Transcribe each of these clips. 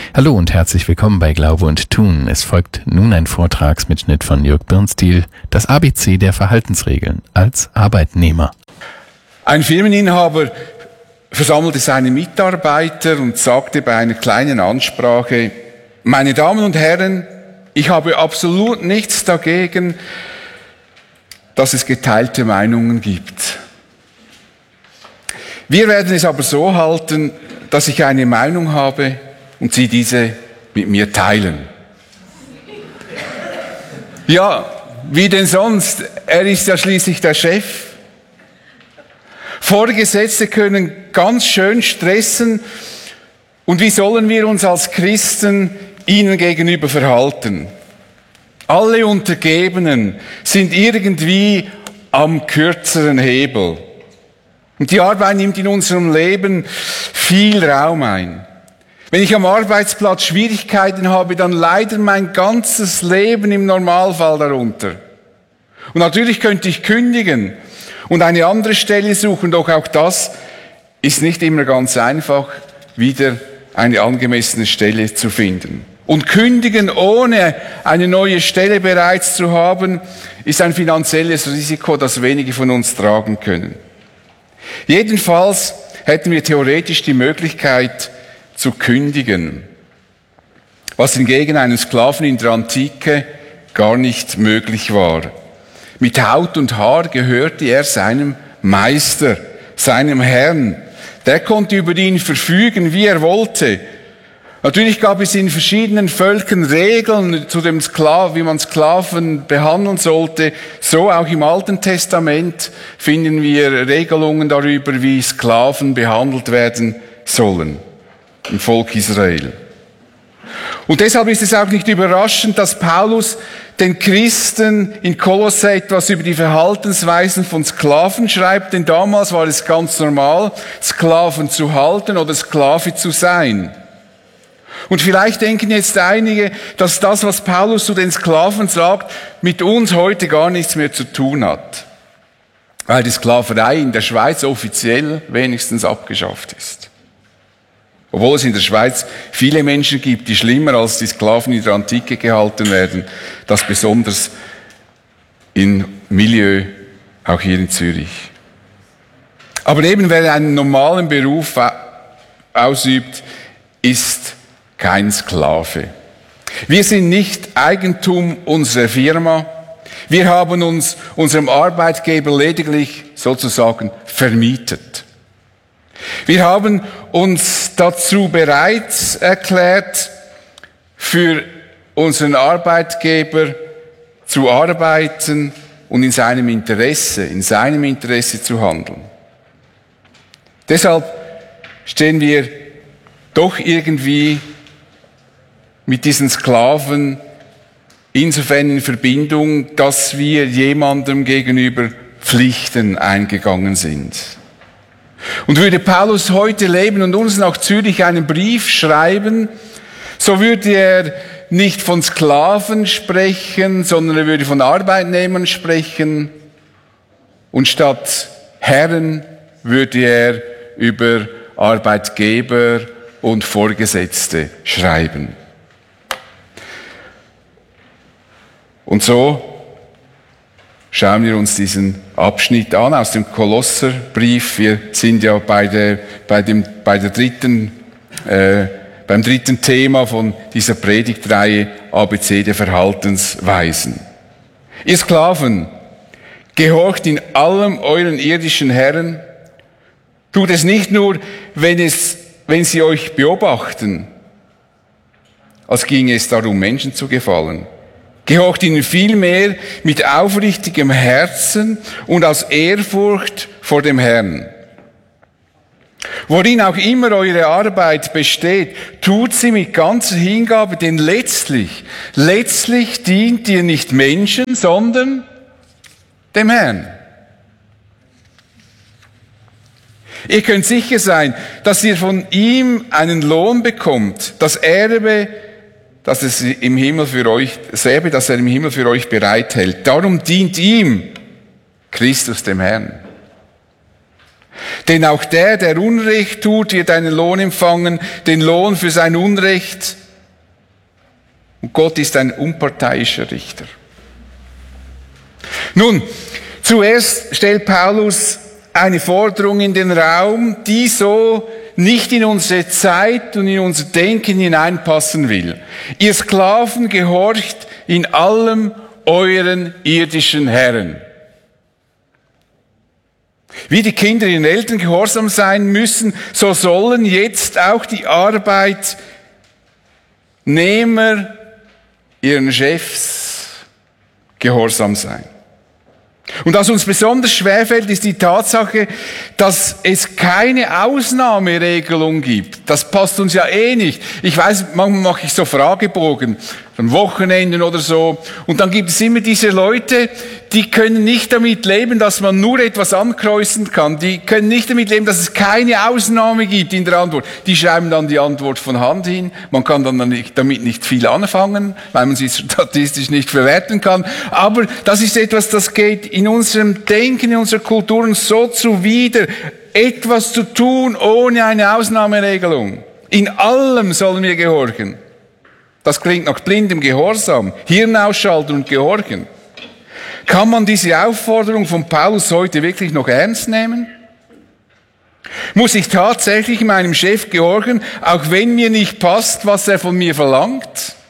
Hallo und herzlich willkommen bei Glaube und Tun. Es folgt nun ein Vortragsmitschnitt von Jörg Birnstiel, das ABC der Verhaltensregeln als Arbeitnehmer. Ein Firmeninhaber versammelte seine Mitarbeiter und sagte bei einer kleinen Ansprache: Meine Damen und Herren, ich habe absolut nichts dagegen, dass es geteilte Meinungen gibt. Wir werden es aber so halten, dass ich eine Meinung habe und Sie diese mit mir teilen. Ja, wie denn sonst? Er ist ja schließlich der Chef. Vorgesetzte können ganz schön stressen. Und wie sollen wir uns als Christen ihnen gegenüber verhalten? Alle Untergebenen sind irgendwie am kürzeren Hebel. Und die Arbeit nimmt in unserem Leben viel Raum ein. Wenn ich am Arbeitsplatz Schwierigkeiten habe, dann leidet mein ganzes Leben im Normalfall darunter. Und natürlich könnte ich kündigen und eine andere Stelle suchen, doch auch das ist nicht immer ganz einfach, wieder eine angemessene Stelle zu finden. Und kündigen, ohne eine neue Stelle bereits zu haben, ist ein finanzielles Risiko, das wenige von uns tragen können. Jedenfalls hätten wir theoretisch die Möglichkeit zu kündigen, was hingegen einem Sklaven in der Antike gar nicht möglich war. Mit Haut und Haar gehörte er seinem Meister, seinem Herrn. Der konnte über ihn verfügen, wie er wollte. Natürlich gab es in verschiedenen Völkern Regeln zu dem Sklaven, wie man Sklaven behandeln sollte. So auch im Alten Testament finden wir Regelungen darüber, wie Sklaven behandelt werden sollen im Volk Israel. Und deshalb ist es auch nicht überraschend, dass Paulus den Christen in Kolosse etwas über die Verhaltensweisen von Sklaven schreibt, denn damals war es ganz normal, Sklaven zu halten oder Sklave zu sein. Und vielleicht denken jetzt einige, dass das, was Paulus zu den Sklaven sagt, mit uns heute gar nichts mehr zu tun hat, weil die Sklaverei in der Schweiz offiziell wenigstens abgeschafft ist. Obwohl es in der Schweiz viele Menschen gibt, die schlimmer als die Sklaven in der Antike gehalten werden, das besonders im Milieu, auch hier in Zürich. Aber eben wer einen normalen Beruf ausübt, ist kein Sklave. Wir sind nicht Eigentum unserer Firma. Wir haben uns unserem Arbeitgeber lediglich sozusagen vermietet. Wir haben uns dazu bereit erklärt, für unseren Arbeitgeber zu arbeiten und in seinem Interesse zu handeln. Deshalb stehen wir doch irgendwie mit diesen Sklaven insofern in Verbindung, dass wir jemandem gegenüber Pflichten eingegangen sind. Und würde Paulus heute leben und uns nach Zürich einen Brief schreiben, so würde er nicht von Sklaven sprechen, sondern er würde von Arbeitnehmern sprechen. Und statt Herren würde er über Arbeitgeber und Vorgesetzte schreiben. Und so schauen wir uns diesen Abschnitt an aus dem Kolosserbrief. Wir sind ja beim dritten Thema von dieser Predigtreihe ABC der Verhaltensweisen. Ihr Sklaven, gehorcht in allem euren irdischen Herren. Tut es nicht nur, wenn sie euch beobachten, als ginge es darum, Menschen zu gefallen. Gehorcht ihnen vielmehr mit aufrichtigem Herzen und aus Ehrfurcht vor dem Herrn. Worin auch immer eure Arbeit besteht, tut sie mit ganzer Hingabe, denn letztlich dient ihr nicht Menschen, sondern dem Herrn. Ihr könnt sicher sein, dass ihr von ihm einen Lohn bekommt, das Erbe, das er im Himmel für euch bereithält. Darum dient ihm Christus dem Herrn. Denn auch der Unrecht tut, wird einen Lohn empfangen, den Lohn für sein Unrecht. Und Gott ist ein unparteiischer Richter. Nun, zuerst stellt Paulus eine Forderung in den Raum, die so nicht in unsere Zeit und in unser Denken hineinpassen will. Ihr Sklaven, gehorcht in allem euren irdischen Herren. Wie die Kinder ihren Eltern gehorsam sein müssen, so sollen jetzt auch die Arbeitnehmer ihren Chefs gehorsam sein. Und was uns besonders schwerfällt, ist die Tatsache, dass es keine Ausnahmeregelung gibt. Das passt uns ja eh nicht. Ich weiß, manchmal mache ich so Fragebogen, am Wochenenden oder so. Und dann gibt es immer diese Leute, die können nicht damit leben, dass man nur etwas ankreuzen kann. Die können nicht damit leben, dass es keine Ausnahme gibt in der Antwort. Die schreiben dann die Antwort von Hand hin. Man kann dann damit nicht viel anfangen, weil man sie statistisch nicht verwerten kann. Aber das ist etwas, das geht in unserem Denken, in unserer Kultur so zuwider, etwas zu tun ohne eine Ausnahmeregelung. In allem sollen wir gehorchen. Das klingt nach blindem Gehorsam, Hirn ausschalten und gehorchen. Kann man diese Aufforderung von Paulus heute wirklich noch ernst nehmen? Muss ich tatsächlich meinem Chef gehorchen, auch wenn mir nicht passt, was er von mir verlangt?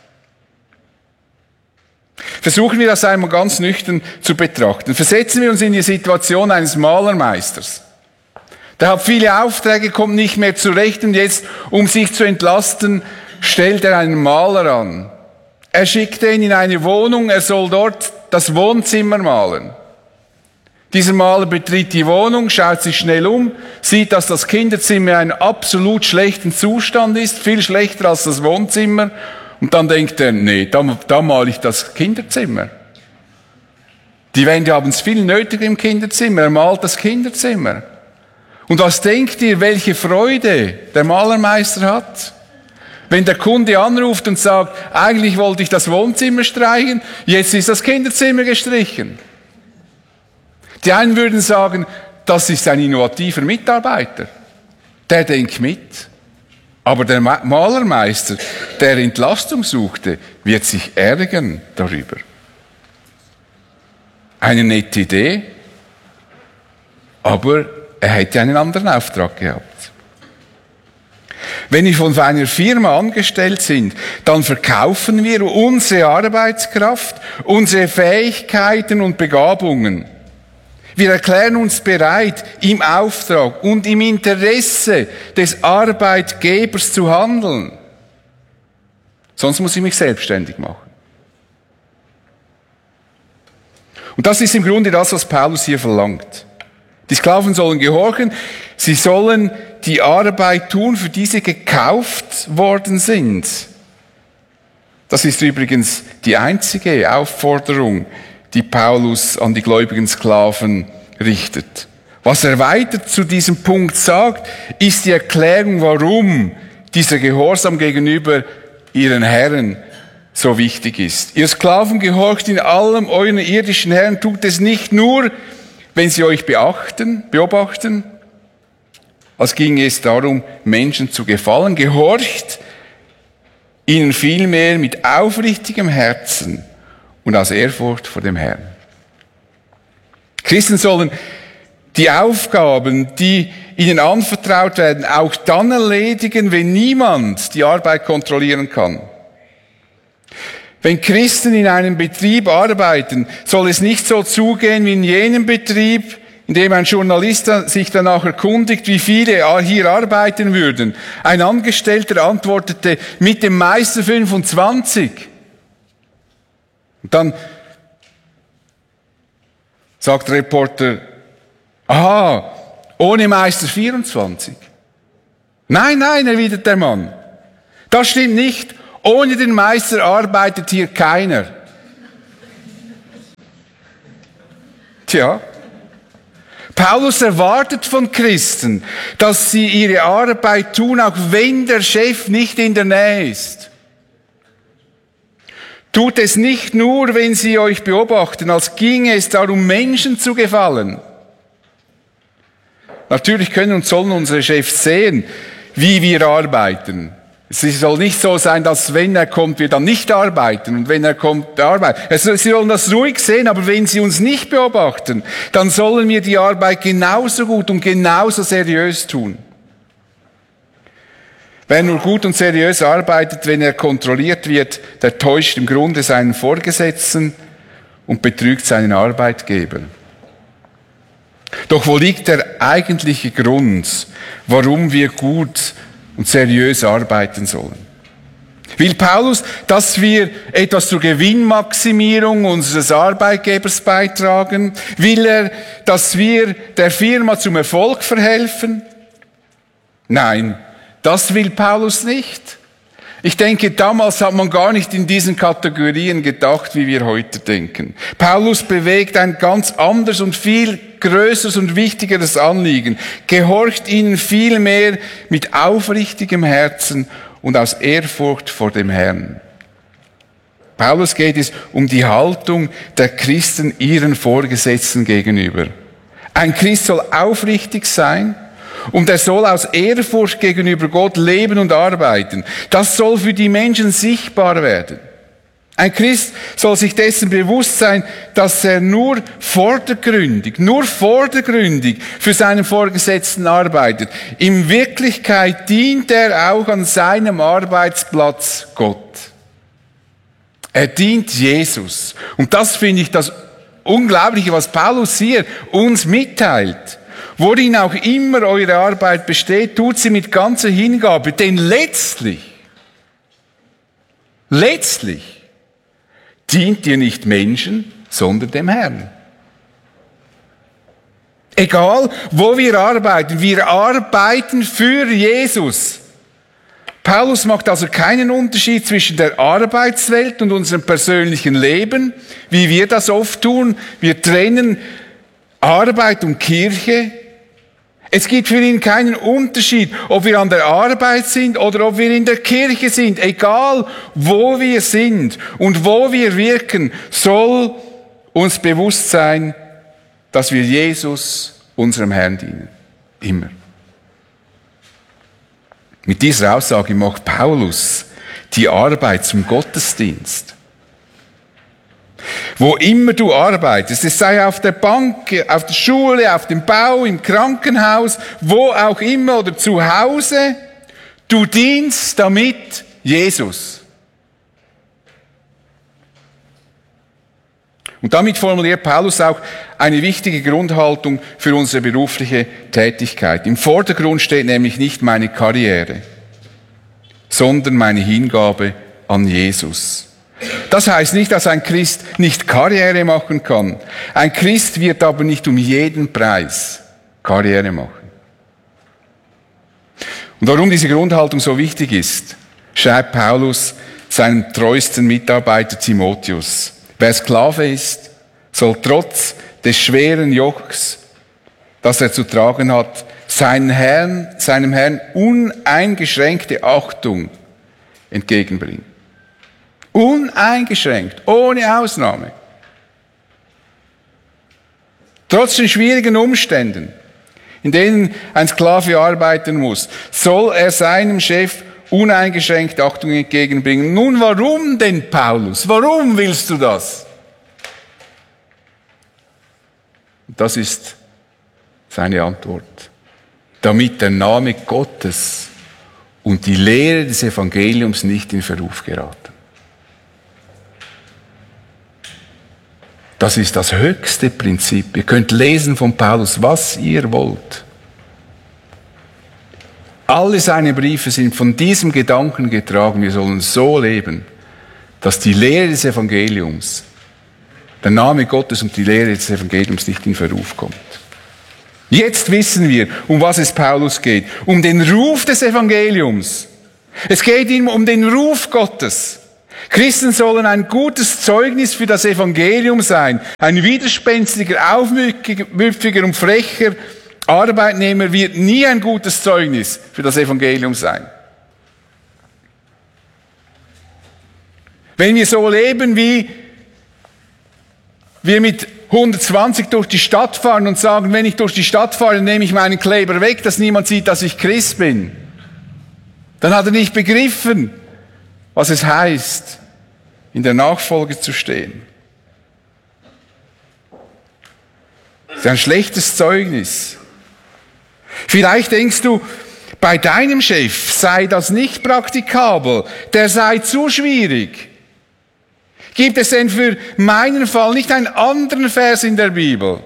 Versuchen wir das einmal ganz nüchtern zu betrachten. Versetzen wir uns in die Situation eines Malermeisters. Der hat viele Aufträge, kommt nicht mehr zurecht und jetzt, um sich zu entlasten, stellt er einen Maler an. Er schickt ihn in eine Wohnung, er soll dort das Wohnzimmer malen. Dieser Maler betritt die Wohnung, schaut sich schnell um, sieht, dass das Kinderzimmer in einem absolut schlechten Zustand ist, viel schlechter als das Wohnzimmer. Und dann denkt er, nee, da male ich das Kinderzimmer. Die Wände haben es viel nötiger im Kinderzimmer, er malt das Kinderzimmer. Und was denkt ihr, welche Freude der Malermeister hat? Wenn der Kunde anruft und sagt, eigentlich wollte ich das Wohnzimmer streichen, jetzt ist das Kinderzimmer gestrichen. Die einen würden sagen, das ist ein innovativer Mitarbeiter. Der denkt mit. Aber der Malermeister, der Entlastung suchte, wird sich ärgern darüber. Eine nette Idee, aber er hätte einen anderen Auftrag gehabt. Wenn wir von einer Firma angestellt sind, dann verkaufen wir unsere Arbeitskraft, unsere Fähigkeiten und Begabungen. Wir erklären uns bereit, im Auftrag und im Interesse des Arbeitgebers zu handeln. Sonst muss ich mich selbstständig machen. Und das ist im Grunde das, was Paulus hier verlangt. Die Sklaven sollen gehorchen, sie sollen die Arbeit tun, für die sie gekauft worden sind. Das ist übrigens die einzige Aufforderung, die Paulus an die gläubigen Sklaven richtet. Was er weiter zu diesem Punkt sagt, ist die Erklärung, warum dieser Gehorsam gegenüber ihren Herren so wichtig ist. Ihr Sklaven, gehorcht in allem euren irdischen Herren, tut es nicht nur, wenn sie euch beobachten, als ginge es darum, Menschen zu gefallen, gehorcht ihnen vielmehr mit aufrichtigem Herzen und aus Ehrfurcht vor dem Herrn. Christen sollen die Aufgaben, die ihnen anvertraut werden, auch dann erledigen, wenn niemand die Arbeit kontrollieren kann. Wenn Christen in einem Betrieb arbeiten, soll es nicht so zugehen wie in jenem Betrieb, in dem ein Journalist sich danach erkundigt, wie viele hier arbeiten würden. Ein Angestellter antwortete, mit dem Meister 25. Und dann sagt der Reporter, aha, ohne Meister 24. Nein, erwidert der Mann. Das stimmt nicht. Ohne den Meister arbeitet hier keiner. Tja, Paulus erwartet von Christen, dass sie ihre Arbeit tun, auch wenn der Chef nicht in der Nähe ist. Tut es nicht nur, wenn sie euch beobachten, als ginge es darum, Menschen zu gefallen. Natürlich können und sollen unsere Chefs sehen, wie wir arbeiten. Es soll nicht so sein, dass wenn er kommt, wir dann nicht arbeiten und wenn er kommt, arbeiten. Sie sollen das ruhig sehen, aber wenn sie uns nicht beobachten, dann sollen wir die Arbeit genauso gut und genauso seriös tun. Wer nur gut und seriös arbeitet, wenn er kontrolliert wird, der täuscht im Grunde seinen Vorgesetzten und betrügt seinen Arbeitgeber. Doch wo liegt der eigentliche Grund, warum wir gut und seriös arbeiten sollen? Will Paulus, dass wir etwas zur Gewinnmaximierung unseres Arbeitgebers beitragen? Will er, dass wir der Firma zum Erfolg verhelfen? Nein, das will Paulus nicht. Ich denke, damals hat man gar nicht in diesen Kategorien gedacht, wie wir heute denken. Paulus bewegt ein ganz anderes und viel größeres und wichtigeres Anliegen, gehorcht ihnen vielmehr mit aufrichtigem Herzen und aus Ehrfurcht vor dem Herrn. Paulus geht es um die Haltung der Christen ihren Vorgesetzten gegenüber. Ein Christ soll aufrichtig sein, und er soll aus Ehrfurcht gegenüber Gott leben und arbeiten. Das soll für die Menschen sichtbar werden. Ein Christ soll sich dessen bewusst sein, dass er nur vordergründig für seinen Vorgesetzten arbeitet. In Wirklichkeit dient er auch an seinem Arbeitsplatz Gott. Er dient Jesus. Und das finde ich das Unglaubliche, was Paulus hier uns mitteilt. Worin auch immer eure Arbeit besteht, tut sie mit ganzer Hingabe, denn letztlich dient ihr nicht Menschen, sondern dem Herrn. Egal, wo wir arbeiten für Jesus. Paulus macht also keinen Unterschied zwischen der Arbeitswelt und unserem persönlichen Leben, wie wir das oft tun. Wir trennen Arbeit und Kirche. Es gibt für ihn keinen Unterschied, ob wir an der Arbeit sind oder ob wir in der Kirche sind. Egal, wo wir sind und wo wir wirken, soll uns bewusst sein, dass wir Jesus, unserem Herrn, dienen. Immer. Mit dieser Aussage macht Paulus die Arbeit zum Gottesdienst. Wo immer du arbeitest, es sei auf der Bank, auf der Schule, auf dem Bau, im Krankenhaus, wo auch immer oder zu Hause, du dienst damit Jesus. Und damit formuliert Paulus auch eine wichtige Grundhaltung für unsere berufliche Tätigkeit. Im Vordergrund steht nämlich nicht meine Karriere, sondern meine Hingabe an Jesus. Das heißt nicht, dass ein Christ nicht Karriere machen kann. Ein Christ wird aber nicht um jeden Preis Karriere machen. Und warum diese Grundhaltung so wichtig ist, schreibt Paulus seinem treuesten Mitarbeiter Timotheus. Wer Sklave ist, soll trotz des schweren Jochs, das er zu tragen hat, seinem Herrn uneingeschränkte Achtung entgegenbringen. Uneingeschränkt, ohne Ausnahme. Trotz den schwierigen Umständen, in denen ein Sklave arbeiten muss, soll er seinem Chef uneingeschränkt Achtung entgegenbringen. Nun, warum denn, Paulus? Warum willst du das? Das ist seine Antwort. Damit der Name Gottes und die Lehre des Evangeliums nicht in Verruf geraten. Das ist das höchste Prinzip. Ihr könnt lesen von Paulus, was ihr wollt. Alle seine Briefe sind von diesem Gedanken getragen. Wir sollen so leben, dass die Lehre des Evangeliums, der Name Gottes und die Lehre des Evangeliums nicht in Verruf kommt. Jetzt wissen wir, um was es Paulus geht. Um den Ruf des Evangeliums. Es geht ihm um den Ruf Gottes. Christen sollen ein gutes Zeugnis für das Evangelium sein. Ein widerspenstiger, aufmüpfiger und frecher Arbeitnehmer wird nie ein gutes Zeugnis für das Evangelium sein. Wenn wir so leben wie wir mit 120 durch die Stadt fahren und sagen, wenn ich durch die Stadt fahre, nehme ich meinen Kleber weg, dass niemand sieht, dass ich Christ bin. Dann hat er nicht begriffen, was es heißt, in der Nachfolge zu stehen. Das ist ein schlechtes Zeugnis. Vielleicht denkst du, bei deinem Chef sei das nicht praktikabel, der sei zu schwierig. Gibt es denn für meinen Fall nicht einen anderen Vers in der Bibel?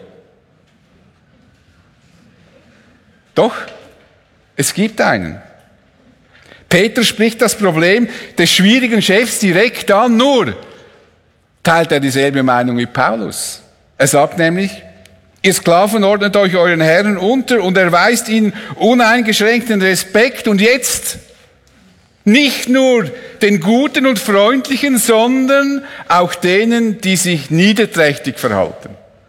Doch, es gibt einen. Petrus spricht das Problem des schwierigen Chefs direkt an, nur teilt er dieselbe Meinung wie Paulus. Er sagt nämlich, ihr Sklaven ordnet euch euren Herren unter und erweist ihnen uneingeschränkten Respekt und jetzt nicht nur den Guten und Freundlichen, sondern auch denen, die sich niederträchtig verhalten.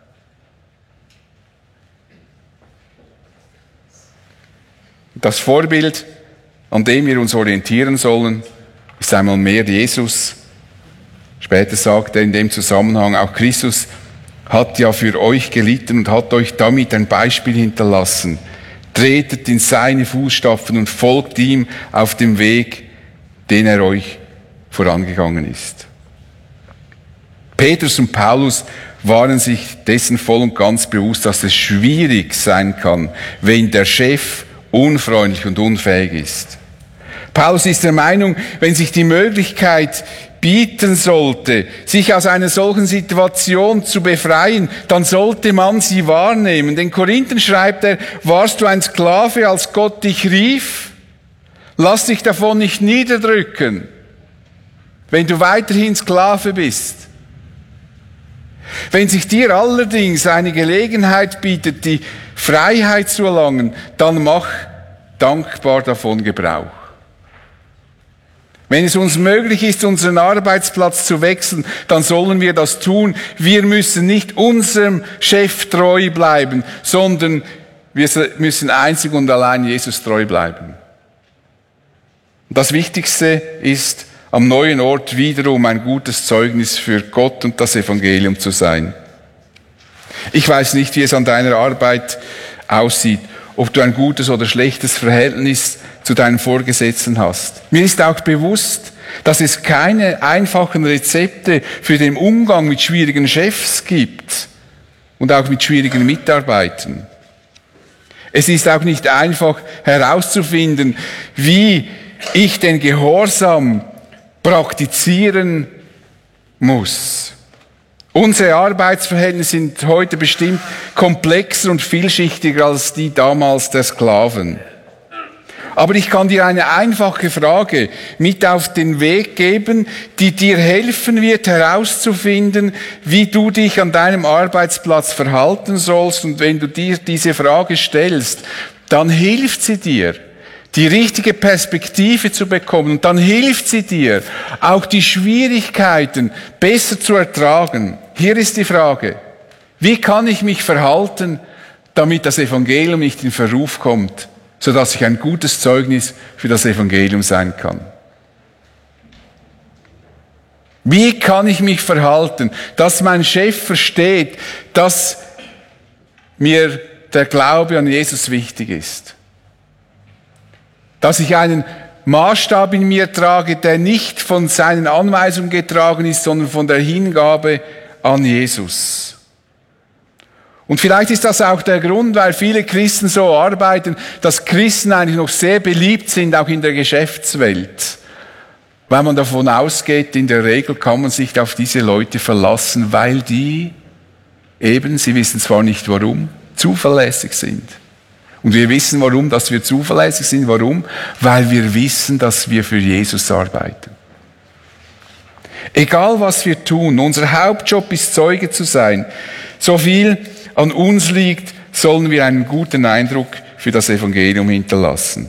Das Vorbild, an dem wir uns orientieren sollen, ist einmal mehr Jesus. Später sagt er in dem Zusammenhang, auch Christus hat ja für euch gelitten und hat euch damit ein Beispiel hinterlassen. Tretet in seine Fußstapfen und folgt ihm auf dem Weg, den er euch vorangegangen ist. Petrus und Paulus waren sich dessen voll und ganz bewusst, dass es schwierig sein kann, wenn der Chef unfreundlich und unfähig ist. Paulus ist der Meinung, wenn sich die Möglichkeit bieten sollte, sich aus einer solchen Situation zu befreien, dann sollte man sie wahrnehmen. Den Korinthern schreibt er, warst du ein Sklave, als Gott dich rief? Lass dich davon nicht niederdrücken, wenn du weiterhin Sklave bist. Wenn sich dir allerdings eine Gelegenheit bietet, die Freiheit zu erlangen, dann mach dankbar davon Gebrauch. Wenn es uns möglich ist, unseren Arbeitsplatz zu wechseln, dann sollen wir das tun. Wir müssen nicht unserem Chef treu bleiben, sondern wir müssen einzig und allein Jesus treu bleiben. Das Wichtigste ist, am neuen Ort wiederum ein gutes Zeugnis für Gott und das Evangelium zu sein. Ich weiß nicht, wie es an deiner Arbeit aussieht, ob du ein gutes oder schlechtes Verhältnis zu deinen Vorgesetzten hast. Mir ist auch bewusst, dass es keine einfachen Rezepte für den Umgang mit schwierigen Chefs gibt und auch mit schwierigen Mitarbeitern. Es ist auch nicht einfach herauszufinden, wie ich den Gehorsam praktizieren muss. Unsere Arbeitsverhältnisse sind heute bestimmt komplexer und vielschichtiger als die damals der Sklaven. Aber ich kann dir eine einfache Frage mit auf den Weg geben, die dir helfen wird, herauszufinden, wie du dich an deinem Arbeitsplatz verhalten sollst. Und wenn du dir diese Frage stellst, dann hilft sie dir, die richtige Perspektive zu bekommen. Und dann hilft sie dir, auch die Schwierigkeiten besser zu ertragen. Hier ist die Frage: Wie kann ich mich verhalten, damit das Evangelium nicht in Verruf kommt, sodass ich ein gutes Zeugnis für das Evangelium sein kann? Wie kann ich mich verhalten, dass mein Chef versteht, dass mir der Glaube an Jesus wichtig ist? Dass ich einen Maßstab in mir trage, der nicht von seinen Anweisungen getragen ist, sondern von der Hingabe an Jesus. Und vielleicht ist das auch der Grund, weil viele Christen so arbeiten, dass Christen eigentlich noch sehr beliebt sind, auch in der Geschäftswelt. Weil man davon ausgeht, in der Regel kann man sich auf diese Leute verlassen, weil die eben, sie wissen zwar nicht warum, zuverlässig sind. Und wir wissen warum, dass wir zuverlässig sind. Warum? Weil wir wissen, dass wir für Jesus arbeiten. Egal was wir tun, unser Hauptjob ist, Zeuge zu sein. So viel an uns liegt, sollen wir einen guten Eindruck für das Evangelium hinterlassen.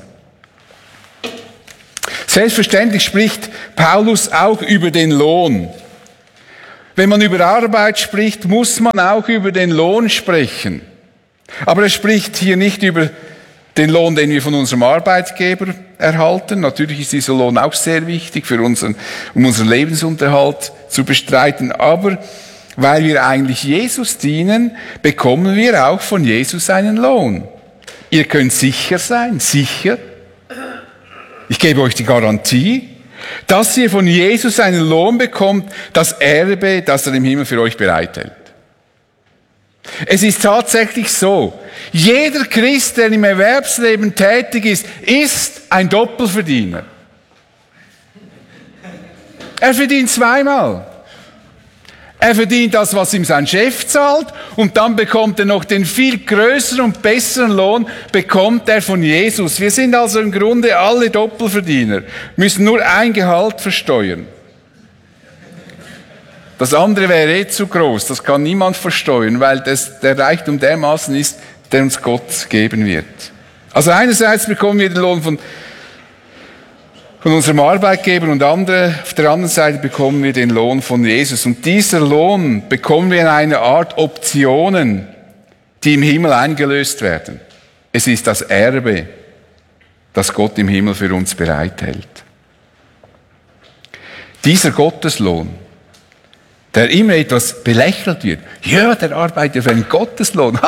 Selbstverständlich spricht Paulus auch über den Lohn. Wenn man über Arbeit spricht, muss man auch über den Lohn sprechen. Aber er spricht hier nicht über den Lohn, den wir von unserem Arbeitgeber erhalten. Natürlich ist dieser Lohn auch sehr wichtig, um unseren Lebensunterhalt zu bestreiten. Aber weil wir eigentlich Jesus dienen, bekommen wir auch von Jesus einen Lohn. Ihr könnt sicher sein, sicher. Ich gebe euch die Garantie, dass ihr von Jesus einen Lohn bekommt, das Erbe, das er im Himmel für euch bereithält. Es ist tatsächlich so, jeder Christ, der im Erwerbsleben tätig ist ein Doppelverdiener. Er verdient zweimal. Er verdient das, was ihm sein Chef zahlt, und dann bekommt er noch den viel größeren und besseren Lohn, bekommt er von Jesus. Wir sind also im Grunde alle Doppelverdiener, müssen nur ein Gehalt versteuern. Das andere wäre zu groß, das kann niemand versteuern, weil der Reichtum dermaßen ist, der uns Gott geben wird. Also einerseits bekommen wir den Lohn von unserem Arbeitgeber und auf der anderen Seite bekommen wir den Lohn von Jesus. Und dieser Lohn bekommen wir in einer Art Optionen, die im Himmel eingelöst werden. Es ist das Erbe, das Gott im Himmel für uns bereithält. Dieser Gotteslohn, der immer etwas belächelt wird. Ja, der arbeitet für einen Gotteslohn.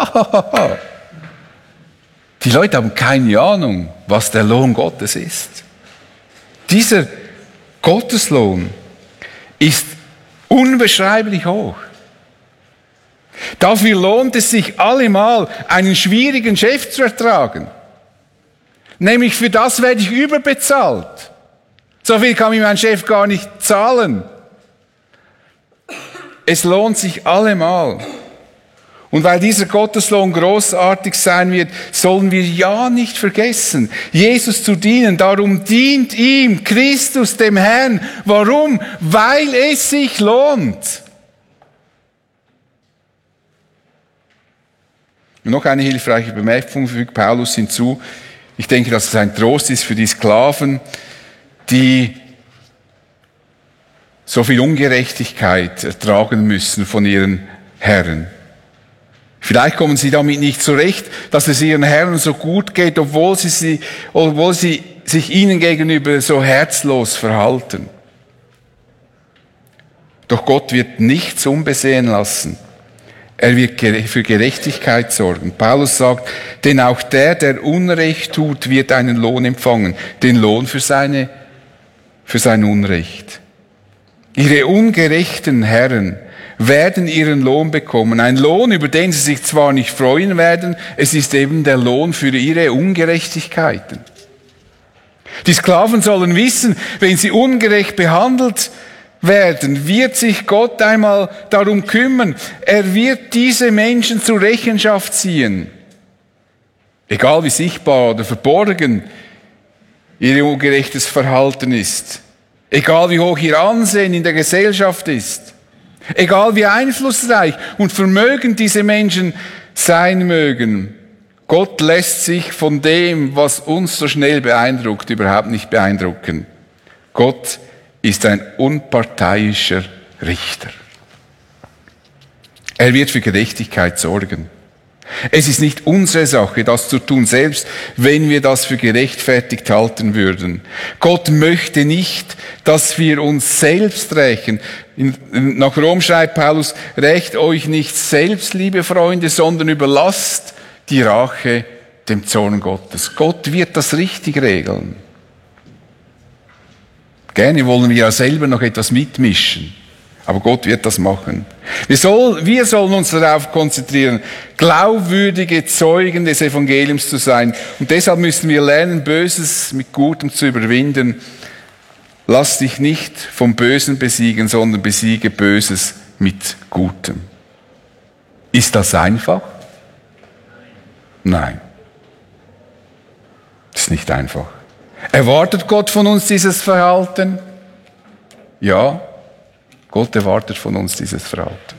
Die Leute haben keine Ahnung, was der Lohn Gottes ist. Dieser Gotteslohn ist unbeschreiblich hoch. Dafür lohnt es sich allemal, einen schwierigen Chef zu ertragen. Nämlich für das werde ich überbezahlt. So viel kann mir mein Chef gar nicht zahlen. Es lohnt sich allemal. Und weil dieser Gotteslohn großartig sein wird, sollen wir ja nicht vergessen, Jesus zu dienen. Darum dient ihm Christus, dem Herrn. Warum? Weil es sich lohnt. Und noch eine hilfreiche Bemerkung fügt Paulus hinzu. Ich denke, dass es ein Trost ist für die Sklaven, die so viel Ungerechtigkeit ertragen müssen von ihren Herren. Vielleicht kommen sie damit nicht zurecht, dass es ihren Herren so gut geht, obwohl sie sich ihnen gegenüber so herzlos verhalten. Doch Gott wird nichts unbesehen lassen. Er wird für Gerechtigkeit sorgen. Paulus sagt, denn auch der Unrecht tut, wird einen Lohn empfangen. Den Lohn für sein Unrecht. Ihre ungerechten Herren werden ihren Lohn bekommen. Ein Lohn, über den sie sich zwar nicht freuen werden, es ist eben der Lohn für ihre Ungerechtigkeiten. Die Sklaven sollen wissen, wenn sie ungerecht behandelt werden, wird sich Gott einmal darum kümmern. Er wird diese Menschen zur Rechenschaft ziehen. Egal wie sichtbar oder verborgen ihr ungerechtes Verhalten ist. Egal wie hoch ihr Ansehen in der Gesellschaft ist. Egal wie einflussreich und vermögend diese Menschen sein mögen. Gott lässt sich von dem, was uns so schnell beeindruckt, überhaupt nicht beeindrucken. Gott ist ein unparteiischer Richter. Er wird für Gerechtigkeit sorgen. Es ist nicht unsere Sache, das zu tun, selbst wenn wir das für gerechtfertigt halten würden. Gott möchte nicht, dass wir uns selbst rächen. Nach Rom schreibt Paulus, rächt euch nicht selbst, liebe Freunde, sondern überlasst die Rache dem Zorn Gottes. Gott wird das richtig regeln. Gerne wollen wir ja selber noch etwas mitmischen. Aber Gott wird das machen. Wir sollen uns darauf konzentrieren, glaubwürdige Zeugen des Evangeliums zu sein. Und deshalb müssen wir lernen, Böses mit Gutem zu überwinden. Lass dich nicht vom Bösen besiegen, sondern besiege Böses mit Gutem. Ist das einfach? Nein. Das ist nicht einfach. Erwartet Gott von uns dieses Verhalten? Ja. Gott erwartet von uns dieses Verhalten.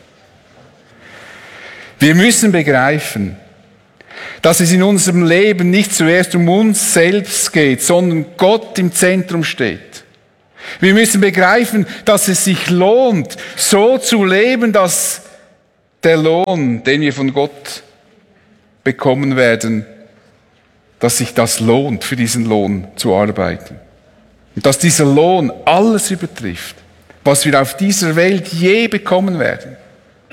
Wir müssen begreifen, dass es in unserem Leben nicht zuerst um uns selbst geht, sondern Gott im Zentrum steht. Wir müssen begreifen, dass es sich lohnt, so zu leben, dass der Lohn, den wir von Gott bekommen werden, dass sich das lohnt, für diesen Lohn zu arbeiten. Und dass dieser Lohn alles übertrifft, was wir auf dieser Welt je bekommen werden.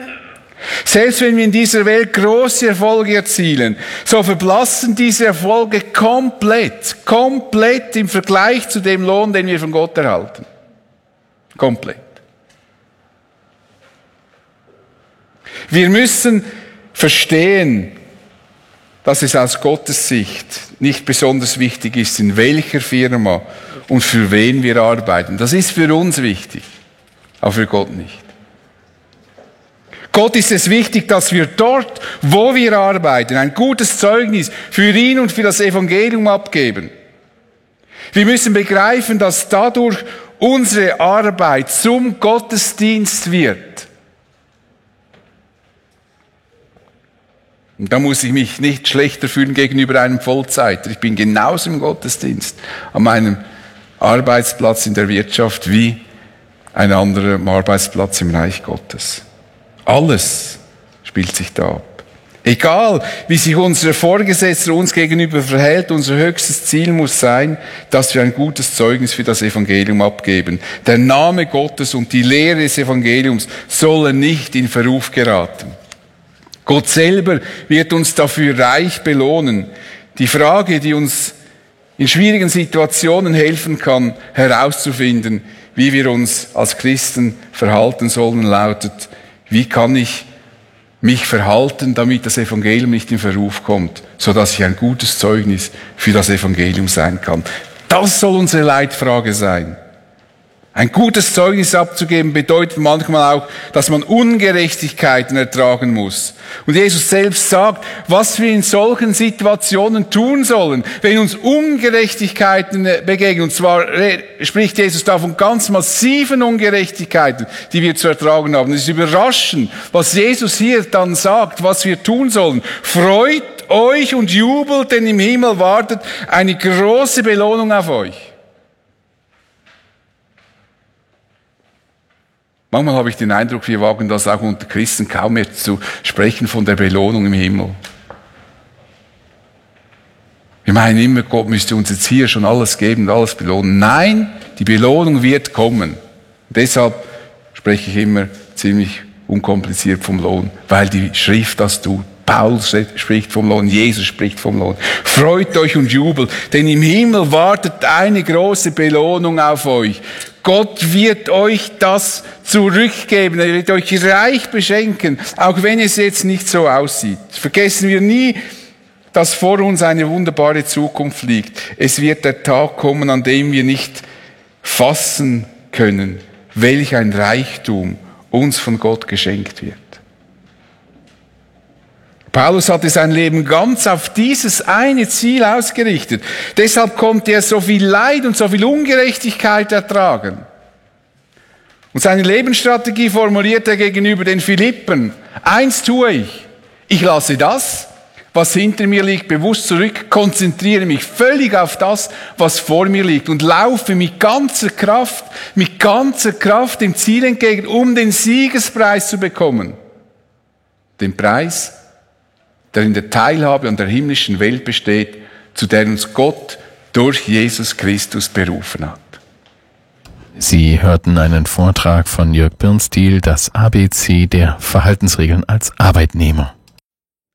Selbst wenn wir in dieser Welt große Erfolge erzielen, so verblassen diese Erfolge komplett im Vergleich zu dem Lohn, den wir von Gott erhalten. Komplett. Wir müssen verstehen, dass es aus Gottes Sicht nicht besonders wichtig ist, in welcher Firma und für wen wir arbeiten. Das ist für uns wichtig, aber für Gott nicht. Gott ist es wichtig, dass wir dort, wo wir arbeiten, ein gutes Zeugnis für ihn und für das Evangelium abgeben. Wir müssen begreifen, dass dadurch unsere Arbeit zum Gottesdienst wird. Und da muss ich mich nicht schlechter fühlen gegenüber einem Vollzeiter. Ich bin genauso im Gottesdienst an meinem Arbeitsplatz in der Wirtschaft wie ein anderer Arbeitsplatz im Reich Gottes. Alles spielt sich da ab. Egal, wie sich unser Vorgesetzter uns gegenüber verhält, unser höchstes Ziel muss sein, dass wir ein gutes Zeugnis für das Evangelium abgeben. Der Name Gottes und die Lehre des Evangeliums sollen nicht in Verruf geraten. Gott selber wird uns dafür reich belohnen. Die Frage, die uns in schwierigen Situationen helfen kann, herauszufinden, wie wir uns als Christen verhalten sollen, lautet: Wie kann ich mich verhalten, damit das Evangelium nicht in Verruf kommt, sodass ich ein gutes Zeugnis für das Evangelium sein kann? Das soll unsere Leitfrage sein. Ein gutes Zeugnis abzugeben bedeutet manchmal auch, dass man Ungerechtigkeiten ertragen muss. Und Jesus selbst sagt, was wir in solchen Situationen tun sollen, wenn uns Ungerechtigkeiten begegnen. Und zwar spricht Jesus da von ganz massiven Ungerechtigkeiten, die wir zu ertragen haben. Es ist überraschend, was Jesus hier dann sagt, was wir tun sollen. Freut euch und jubelt, denn im Himmel wartet eine große Belohnung auf euch. Manchmal habe ich den Eindruck, wir wagen das auch unter Christen kaum mehr zu sprechen von der Belohnung im Himmel. Wir meinen immer, Gott müsste uns jetzt hier schon alles geben und alles belohnen. Nein, die Belohnung wird kommen. Und deshalb spreche ich immer ziemlich unkompliziert vom Lohn, weil die Schrift das tut. Paulus spricht vom Lohn, Jesus spricht vom Lohn. Freut euch und jubelt, denn im Himmel wartet eine große Belohnung auf euch. Gott wird euch das zurückgeben, er wird euch reich beschenken, auch wenn es jetzt nicht so aussieht. Vergessen wir nie, dass vor uns eine wunderbare Zukunft liegt. Es wird der Tag kommen, an dem wir nicht fassen können, welch ein Reichtum uns von Gott geschenkt wird. Paulus hatte sein Leben ganz auf dieses eine Ziel ausgerichtet. Deshalb konnte er so viel Leid und so viel Ungerechtigkeit ertragen. Und seine Lebensstrategie formuliert er gegenüber den Philippern: Eins tue ich, ich lasse das, was hinter mir liegt, bewusst zurück, konzentriere mich völlig auf das, was vor mir liegt und laufe mit ganzer Kraft dem Ziel entgegen, um den Siegespreis zu bekommen. Den Preis, der in der Teilhabe an der himmlischen Welt besteht, zu der uns Gott durch Jesus Christus berufen hat. Sie hörten einen Vortrag von Jörg Birnstiel, das ABC der Verhaltensregeln als Arbeitnehmer.